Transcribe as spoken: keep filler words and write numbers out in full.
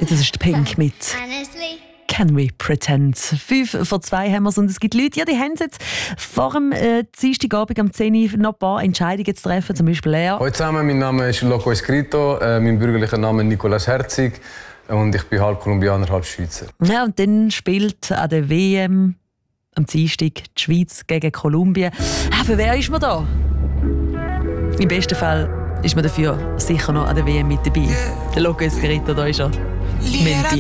Das ist Pink mit «Can We Pretend». Fünf vor zwei haben wir es und es gibt Leute, ja, die haben es jetzt vor dem äh, Dienstagabend am zehn Uhr noch ein paar Entscheidungen zu treffen, zum Beispiel Lea. Hallo zusammen, mein Name ist Loco Escrito, äh, mein bürgerlicher Name ist Nicolas Herzig und ich bin halb Kolumbianer, halb Schweizer. Ja, und dann spielt an der W M am Dienstag die Schweiz gegen Kolumbien. Ah, für wer ist man da? Im besten Fall ist man dafür sicher noch an der W M mit dabei. Der Loco Escrito, da ist er. Menti.